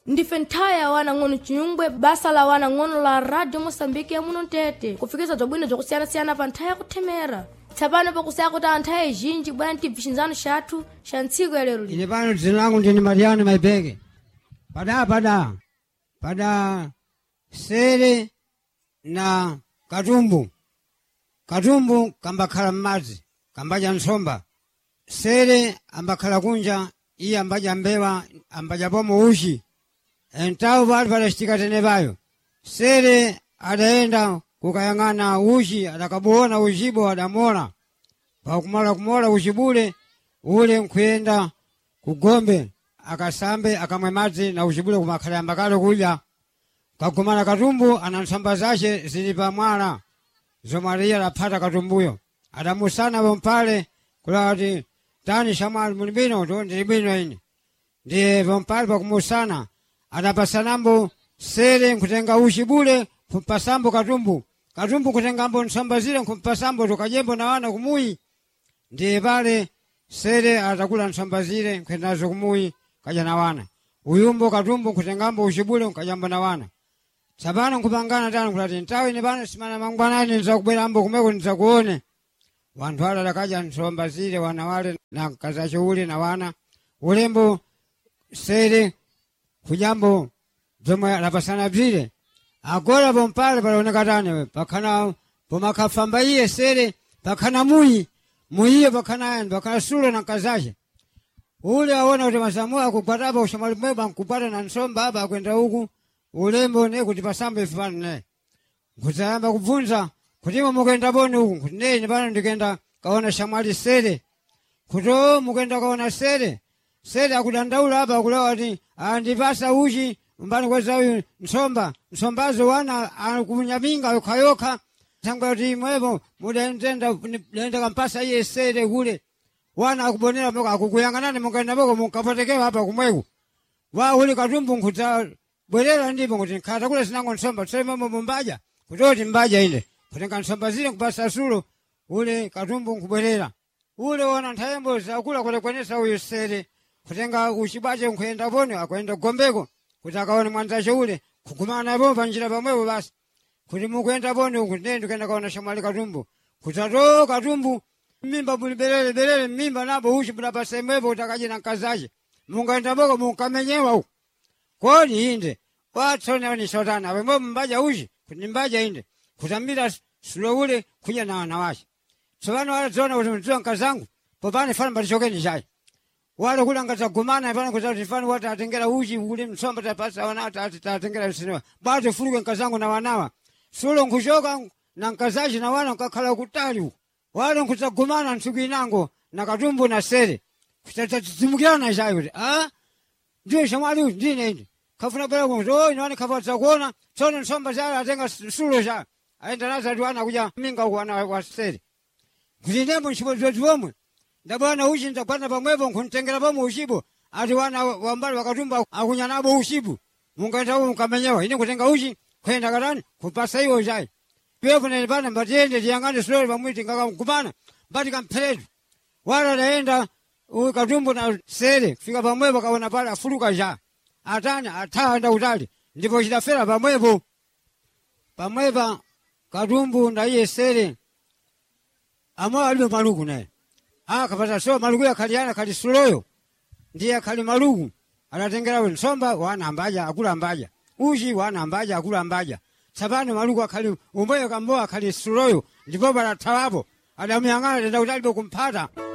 ndife nthaya wana ng'ono chinyumbwe basa la wana ng'ono la Radio Mosambiki ya muno Tete kufikisa zobwino zokusiyana-siyana pa nthaya kuthemera tsapano pakusaya kuti anthaye zinji bwana ntibvishinzano xathu xa ntsiku ya lero ine pano dzina langu ndini Mariano Maibeke pada sere na katumbu kambakhala m'madzi kambaja nsomba sere ambakhala kunja iye ambaja mbewa ambaja pomo uchi entawu pali padacitika tenepayo sere adaenda kukayang'ana uchi adakabuona uchibo adamola pakumola uchibule ule nkhuyenda kugombe akasambe akamwe madzi na uchibule kumakhala ambakale kulya kagumana katumbu ana nsomba zace zili pamwala zomwe aliye adapata katumbuyo adamusana vompale kulati tani shamwali muli bwino to ndili bwino ine ndiye vompale pakumusana adapasanambo sere nkutenga uchibule kumpasambo katumbu kutengambo nsomba zile nkumpasambo tukajembo na wana kumuyi ndiye pale sere atakula nsomba zile nkwendazo kumuyi kaja na wana uyumbo katumbu nkutengambo uchibule nkajambo na wana sabana nkupangana tano kulati ntawe ine bana simana mangwanani nizakubwera ambo kumeko nizakuone wantu wala lakaja nsomba zile wana wale na kazacho ule na wana ulembo sere kujambo zomwe alapasana bzile agola bompale paloneka tane pakana pomakafamba iye sere pakana muyiye pakana sulo na kazache ule aona kuti masamua akukwatapa ushamali mweba nkupata na nsomba hapa akwenda huku ulembo ne kuti pasambe ifipano ne nkutayamba kubvunza kutimo mukenda boni huku kuti ne pano ndikenda kaona shamwali sere kuto mukenda kaona sere akudandaula hapa akulewa ati andipasa uchi mbani kweza uyu nsombazo wana akunyabinga yokayoka sangwa kuti mwebo mudenda kampasa iye sere kule wana akubonera moka akukuyanganane mukenda moko mukapotekewa hapa kumweku wa uli katumbu nkuta bwerera ndipo kuti nkhata kule sinango nsomba tsememo mumbaja kutoti mbaja inde kutenga nsomba zile kupasa sulo ule katumbu nkubwerera ule wana nthayembo zakula kulekwenesa uyu sere kutenga uchibache nkuenda poni akwenda gombeko kuti akaone mwanzache ule kugumana bomba njira pamwepo basi kuti mukwenda poni uku ndende kenda kaona shamwali katumbu kutato katumbu mimba buli belele mimba nabo uchi bula pasemwepo utakaje na kazache mungaenda boko munkamenyewa uku kodi inde watsona ni sotana wembo mbaja uchi kuti mbaja inde kutambira sulo ule kuja na wanawashi sovano wala zona kuti mtuwa nkazangu popane fana mbatichokeni chai wale kula ngata gumana pano kutati fani wata atengera uchi ule msomba tapasa wana atengera usinewa bado fuluke nkazangu na wanawa sulo nkushoka na nkazaji na wana nkakhala kutali wale nkutagumana nsuku inango na katumbu na sere kutatitimukirana chai kuti ndiyo shamwali uchi ndine inde kafuna bela kuti inawani kafatsa kuona tsono nsomba zala atenga sulo cha aenda naza wana kuja minga wana wa sere kuti ndembo nchipodzoti womwe ndabwana uchi ndakwana pamwepo nkuntengera pamwe uchipo ati wana wambali wakatumba akunyanabo uchipo mungaenda umu mukamenyewa ine kutenga uchi kwenda katani kupasa iwo chai pepo nenipana mbatiende tiyangane sulole pamwiti ngakakumana mbati kampheretu wala naenda katumbu na sere kufika pamwepo kaona pale afuluka cha atani atanda utali ndipo chidafera pamwepa katumbu na iye sere amwa alibe maluku naye kapata so maluku ya kaliana kali suloyo ndiye kali maluku anatengera nsomba wana ambaja akula ambaja uchi wana ambaja akula ambaja sabani maluku akali umboyo kamboa kali suloyo ndipo bala tawapo adamuyangana tenda utalibe kumpata